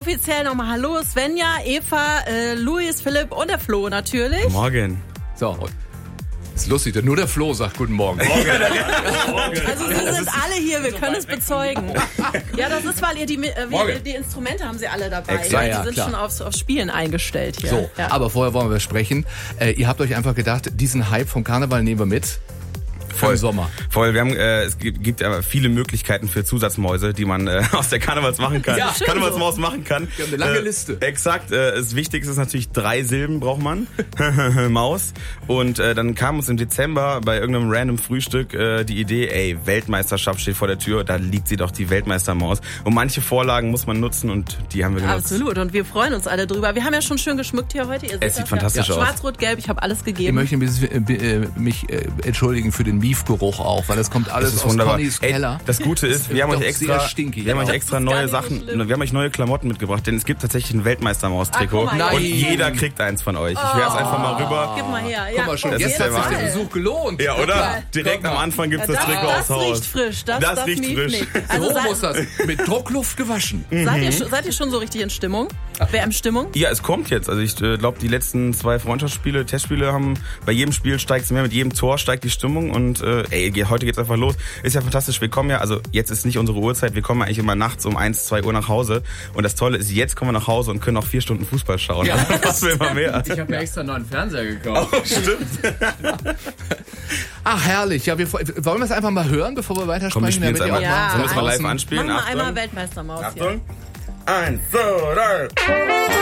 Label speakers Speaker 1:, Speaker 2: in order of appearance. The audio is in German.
Speaker 1: offiziell nochmal Hallo, Svenja, Eva, Luis, Philipp und der Flo natürlich.
Speaker 2: Morgen.
Speaker 3: So, ist lustig, denn nur der Flo sagt Guten Morgen.
Speaker 1: Also sie sind alle hier, wir können es bezeugen. Ja, das ist, weil ihr die Instrumente haben sie alle dabei.
Speaker 3: Extra,
Speaker 1: die
Speaker 3: ja,
Speaker 1: sind
Speaker 3: klar.
Speaker 1: schon aufs Spielen eingestellt hier.
Speaker 3: So,
Speaker 1: ja.
Speaker 3: aber vorher wollen wir sprechen. Ihr habt euch einfach gedacht, diesen Hype vom Karneval nehmen wir mit. Voll Sommer.
Speaker 2: Voll. Wir haben, es gibt aber viele Möglichkeiten für Zusatzmäuse, die man aus der Karnevals machen kann.
Speaker 3: Ja,
Speaker 2: Karnevalsmaus machen kann.
Speaker 3: Wir haben eine lange Liste.
Speaker 2: Exakt. Das Wichtigste ist natürlich 3 Silben braucht man. Maus. Und dann kam uns im Dezember bei irgendeinem random Frühstück die Idee, Weltmeisterschaft steht vor der Tür, da liegt sie doch, die Weltmeistermaus. Und manche Vorlagen muss man nutzen und die haben wir genutzt.
Speaker 1: Absolut. Und wir freuen uns alle drüber. Wir haben ja schon schön geschmückt hier heute. Ihr
Speaker 2: Es
Speaker 1: seht
Speaker 2: sieht fantastisch aus.
Speaker 1: Schwarz-Rot-Gelb, ich habe alles
Speaker 3: Ich
Speaker 1: gegeben.
Speaker 3: möchte mich entschuldigen für den Miefgeruch auch, weil das kommt alles
Speaker 2: Das ist
Speaker 3: aus
Speaker 2: wunderbar.
Speaker 3: Connys Keller.
Speaker 2: Das Gute ist, wir haben euch
Speaker 3: Doch
Speaker 2: extra,
Speaker 3: sehr stinkig.
Speaker 2: wir haben euch
Speaker 1: Das
Speaker 2: extra
Speaker 1: ist gar
Speaker 2: neue
Speaker 1: nicht so
Speaker 2: Sachen,
Speaker 1: schlimm.
Speaker 2: wir haben euch neue Klamotten mitgebracht, denn es gibt tatsächlich ein Weltmeistermaus-Trikot
Speaker 1: Ach, guck mal,
Speaker 2: und
Speaker 3: nein.
Speaker 2: jeder kriegt eins von euch. Ich werf's einfach mal rüber.
Speaker 1: Gib mal her.
Speaker 3: Guck mal schon,
Speaker 2: Das
Speaker 3: jetzt
Speaker 2: ist
Speaker 3: hat
Speaker 2: der
Speaker 3: sich der
Speaker 2: Wahnsinn.
Speaker 3: Besuch gelohnt.
Speaker 2: Ja, oder?
Speaker 1: Ja.
Speaker 2: Direkt
Speaker 3: Guck
Speaker 2: am
Speaker 3: mal.
Speaker 2: Anfang gibt's das Trikot aufs
Speaker 1: Das
Speaker 2: Haus.
Speaker 1: riecht frisch.
Speaker 2: Das riecht
Speaker 1: mieft
Speaker 2: frisch.
Speaker 1: nicht. Also
Speaker 3: So muss das. Mit Druckluft gewaschen.
Speaker 1: seid ihr schon so richtig in Stimmung? Wer in Stimmung?
Speaker 2: Ja, es kommt jetzt. Also ich glaube, die letzten 2 Freundschaftsspiele, Testspiele haben, bei jedem Spiel steigt es mehr, mit jedem Tor steigt die Stimmung und heute geht's einfach los. Ist ja fantastisch. Wir kommen ja, also jetzt ist nicht unsere Uhrzeit, wir kommen eigentlich immer nachts um 1, 2 Uhr nach Hause und das Tolle ist, jetzt kommen wir nach Hause und können auch 4 Stunden Fußball schauen.
Speaker 3: Ja.
Speaker 2: Was will man mehr?
Speaker 4: Ich habe mir extra einen neuen Fernseher gekauft.
Speaker 2: Oh, stimmt.
Speaker 3: Ach, herrlich. Ja, wollen wir es einfach mal hören, bevor wir weitersprechen?
Speaker 2: Komm, wir spielen es
Speaker 3: damit ihr
Speaker 2: einmal.
Speaker 3: auch
Speaker 2: Sollen wir es mal live
Speaker 3: draußen-
Speaker 2: anspielen?
Speaker 1: Mach mal
Speaker 2: Achtung.
Speaker 1: einmal Weltmeistermaus hier.
Speaker 2: Achtung. 1, 2, 3.